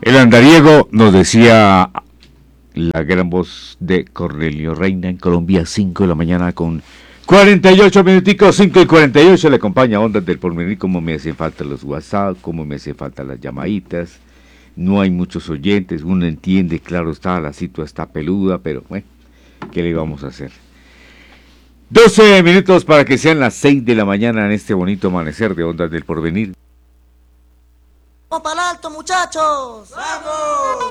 El andariego nos decía la gran voz de Cornelio Reina en Colombia, 5 de la mañana con 48 minuticos, 5 y 48, le acompaña Ondas del Porvenir, como me hacen falta los WhatsApp, como me hacen falta las llamaditas, no hay muchos oyentes, uno entiende, claro está, la situación está peluda, pero bueno, ¿qué le vamos a hacer? 12 minutos para que sean las 6 de la mañana en este bonito amanecer de Ondas del Porvenir. ¡Vamos para el alto, muchachos! ¡Vamos!